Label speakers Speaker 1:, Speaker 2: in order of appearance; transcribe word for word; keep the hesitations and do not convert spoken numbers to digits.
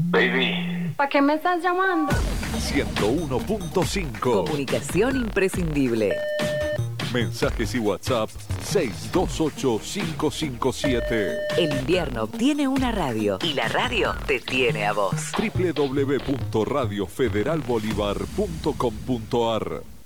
Speaker 1: Baby.
Speaker 2: ¿Para qué me estás llamando?
Speaker 3: ciento uno punto cinco.
Speaker 4: Comunicación imprescindible.
Speaker 3: Mensajes y WhatsApp seis dos ocho cinco cinco siete.
Speaker 4: El invierno tiene una radio y la radio te tiene a vos.
Speaker 3: doble u doble u doble u punto radio federal bolívar punto com punto ar